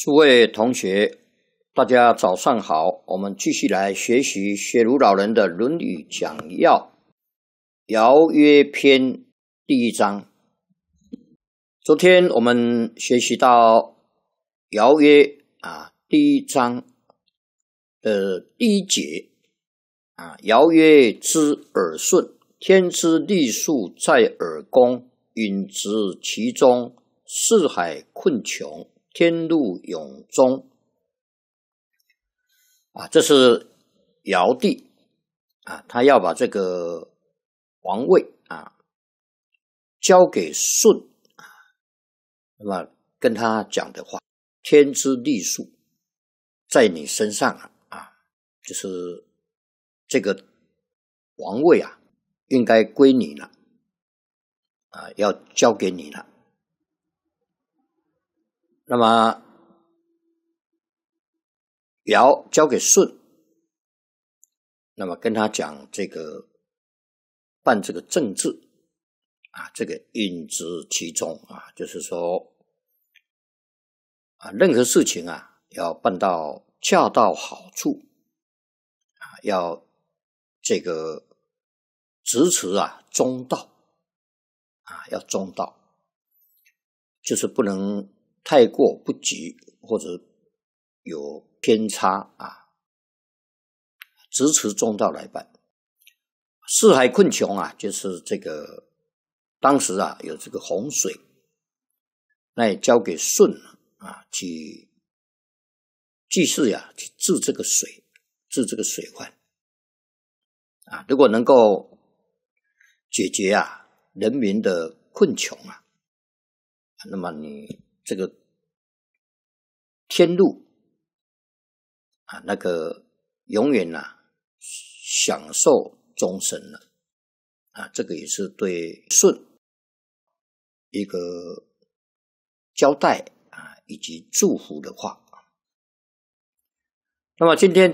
诸位同学，大家早上好，我们继续来学习学儒老人的《论语》讲要，尧曰篇第一章。昨天我们学习到尧曰第一章的第一节尧曰之耳顺，天之利数在耳弓，允之其中，四海困穷，天路永终。这是尧帝他要把这个王位交给舜那么跟他讲的话，天之利数在你身上就是这个王位应该归你了要交给你了。那么尧交给舜，那么跟他讲这个办这个政治这个允之其中就是说任何事情要办到恰到好处要这个支持中道要中道，就是不能太过不及或者有偏差支持中道来办。四海困穷就是这个当时有这个洪水，那也交给舜去祭祀去治这个水，治这个水患如果能够解决人民的困穷那么你这个天路那个永远享受终身了这个也是对舜一个交代以及祝福的话。那么今天